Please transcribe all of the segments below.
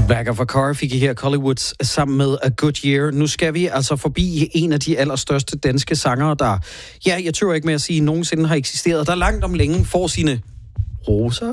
Back of a Car fik I her Collywoods sammen med A Good Year. Nu skal vi altså forbi en af de allerstørste danske sangere, der, jeg tør ikke med at sige, nogensinde har eksisteret, der langt om længe får sine roser.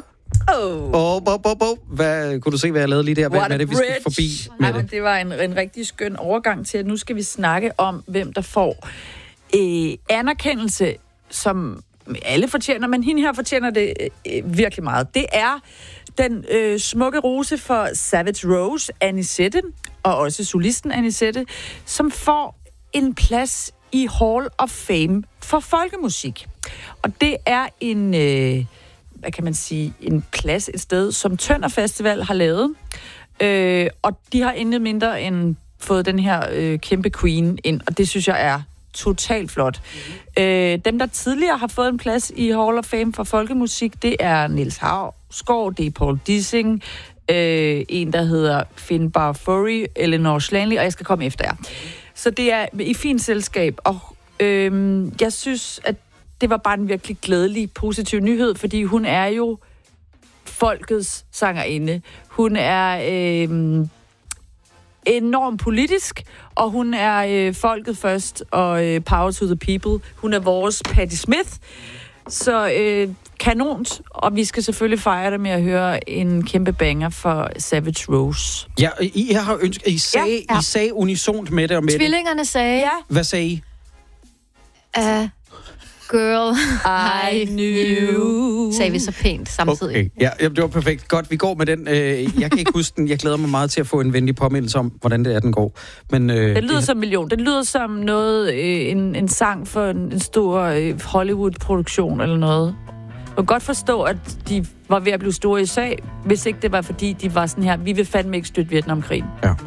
Hvad kunne du se, hvad jeg lavede lige der? Hvad er det, vi skal forbi med det? Det var en rigtig skøn overgang til, at nu skal vi snakke om, hvem der får anerkendelse, som alle fortjener, men hende her fortjener det virkelig meget. Det er den smukke rose for Savage Rose, Anisette, og også solisten Anisette, som får en plads i Hall of Fame for folkemusik. Og det er en, hvad kan man sige, en plads, et sted, som Tønder Festival har lavet. Og de har intet mindre end fået den her kæmpe queen ind, og det synes jeg er totalt flot. Dem, der tidligere har fået en plads i Hall of Fame for folkemusik, det er Niels Hausgaard, det er Paul Dissing, en, der hedder Finn Barfuri, Eleanor Slanley, og jeg skal komme efter jer. Så det er i fint selskab, og jeg synes, at det var bare en virkelig glædelig, positiv nyhed, fordi hun er jo folkets sangerinde. Hun er enormt politisk, og hun er folket først, og power to the people. Hun er vores Patti Smith, så kanont, og vi skal selvfølgelig fejre det med at høre en kæmpe banger for Savage Rose. Ja, I har ønsket, I sagde unisont med det og med det. Tvillingerne sagde... Ja. Hvad sagde I? Girl, I knew. Sagde vi så pænt samtidig. Okay. Ja, det var perfekt. Godt, vi går med den. Jeg kan ikke huske den. Jeg glæder mig meget til at få en venlig påmindelse om, hvordan det er, den går. Men, den lyder som en million. Den lyder som noget, en sang for en stor Hollywood-produktion eller noget. Jeg kan godt forstå, at de var ved at blive store i USA, hvis ikke det var, fordi de var sådan her, vi vil fandme ikke støtte Vietnamkrigen. Ja.